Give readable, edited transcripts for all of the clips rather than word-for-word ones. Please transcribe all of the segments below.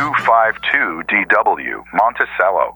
252DW, Monticello,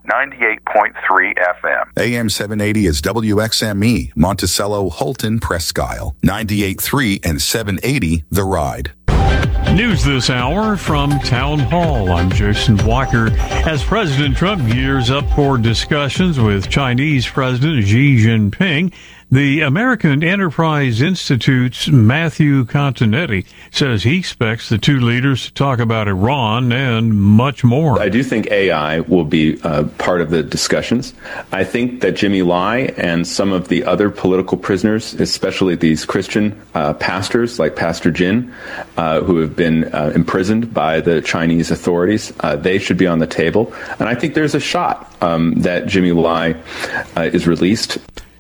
98.3 FM. AM 780 is WXME, Monticello, Holton, Presque Isle, 98.3 and 780 The Ride. News this hour from Town Hall. I'm Jason Blocker. As President Trump gears up for discussions with Chinese President Xi Jinping, the American Enterprise Institute's Matthew Continetti says he expects the two leaders to talk about Iran and much more. I do think AI will be part of the discussions. I think that Jimmy Lai and some of the other political prisoners, especially these Christian pastors like Pastor Jin, who have been imprisoned by the Chinese authorities, they should be on the table. And I think there's a shot that Jimmy Lai is released.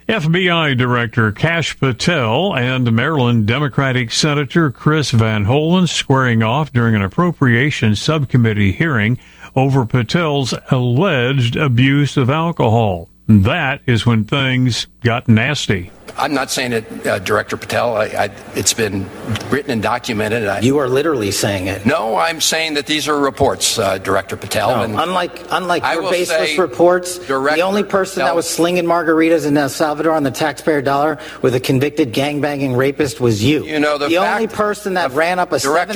FBI Director Kash Patel and Maryland Democratic Senator Chris Van Hollen squaring off during an appropriations subcommittee hearing over Patel's alleged abuse of alcohol. That is when things got nasty. I'm not saying it, Director Patel. It's been written and documented. You are literally saying it. No, I'm saying that these are reports, Director Patel. No, and unlike your baseless reports, the only person that was slinging margaritas in El Salvador on the taxpayer dollar with a convicted gangbanging rapist was you. You know, the only person that ran up a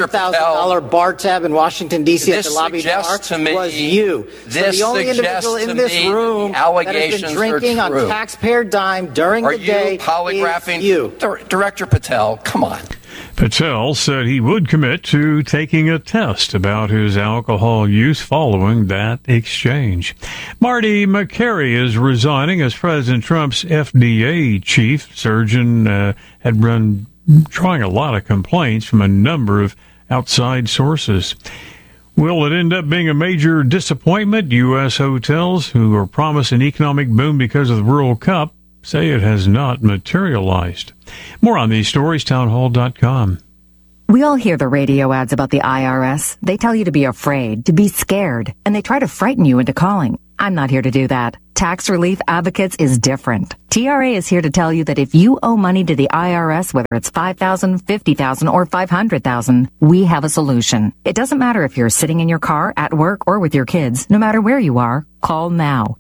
$7,000 bar tab in Washington, D.C. at the lobby bar was you. So the only individual in this room that has been drinking on taxpayer dime during the day polygraphing you. Director Patel, come on. Patel said he would commit to taking a test about his alcohol use following that exchange. Marty McCary is resigning as President Trump's FDA chief. Surgeon had been drawing a lot of complaints from a number of outside sources. Will it end up being a major disappointment? U.S. hotels, who are promised an economic boom because of the World Cup, say it has not materialized. More on these stories, townhall.com. We all hear the radio ads about the IRS. They tell you to be afraid, to be scared, and they try to frighten you into calling. I'm not here to do that. Tax Relief Advocates is different. TRA is here to tell you that if you owe money to the IRS, whether it's $5,000, $50,000, or $500,000, we have a solution. It doesn't matter if you're sitting in your car, at work, or with your kids. No matter where you are, call now.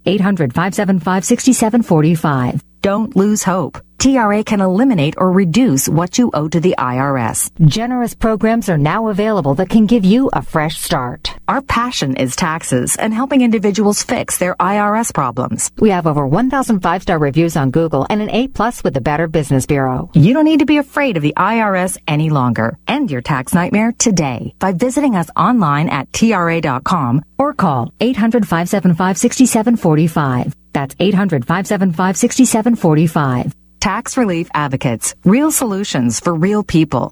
800-575-6745. Don't lose hope. TRA can eliminate or reduce what you owe to the IRS. Generous programs are now available that can give you a fresh start. Our passion is taxes and helping individuals fix their IRS problems. We have over 1,000 5-star reviews on Google and an A+ with the Better Business Bureau. You don't need to be afraid of the IRS any longer. End your tax nightmare today by visiting us online at TRA.com or call 800-575-6745. That's 800-575-6745. Tax Relief Advocates. Real solutions for real people.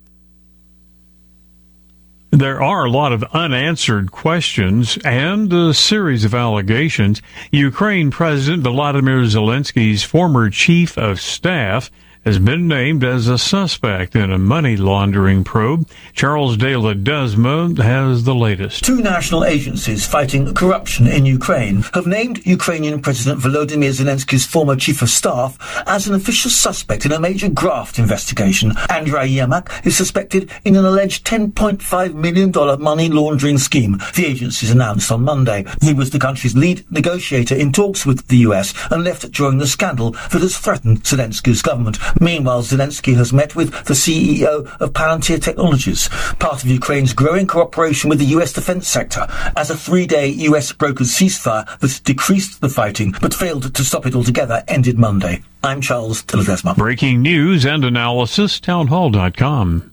There are a lot of unanswered questions and a series of allegations. Ukraine President Volodymyr Zelensky's former chief of staff has been named as a suspect in a money laundering probe. Charles de Ledesma has the latest. Two national agencies fighting corruption in Ukraine have named Ukrainian President Volodymyr Zelensky's former chief of staff as an official suspect in a major graft investigation. Andrei Yermak is suspected in an alleged $10.5 million money laundering scheme, the agencies announced on Monday. He was the country's lead negotiator in talks with the US and left during the scandal that has threatened Zelensky's government. Meanwhile, Zelensky has met with the CEO of Palantir Technologies, part of Ukraine's growing cooperation with the US defense sector, as a 3-day US brokered ceasefire that decreased the fighting but failed to stop it altogether ended Monday. I'm Charles de Ledesma. Breaking news and analysis, townhall.com.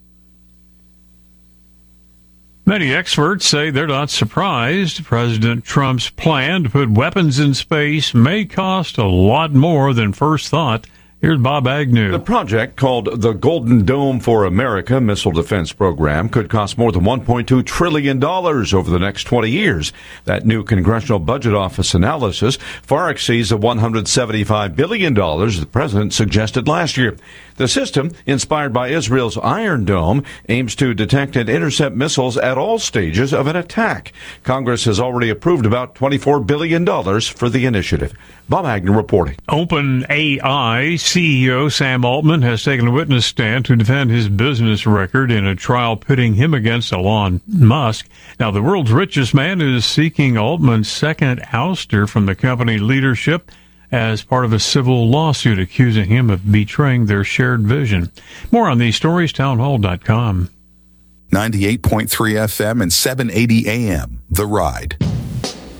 Many experts say they're not surprised. President Trump's plan to put weapons in space may cost a lot more than first thought. Here's Bob Agnew. The project, called the Golden Dome for America Missile Defense Program, could cost more than $1.2 trillion over the next 20 years. That new Congressional Budget Office analysis far exceeds the $175 billion the president suggested last year. The system, inspired by Israel's Iron Dome, aims to detect and intercept missiles at all stages of an attack. Congress has already approved about $24 billion for the initiative. Bob Agnew reporting. OpenAI CEO Sam Altman has taken a witness stand to defend his business record in a trial pitting him against Elon Musk. Now, the world's richest man is seeking Altman's second ouster from the company leadership as part of a civil lawsuit accusing him of betraying their shared vision. More on these stories, townhall.com. 98.3 FM and 780 AM, The Ride.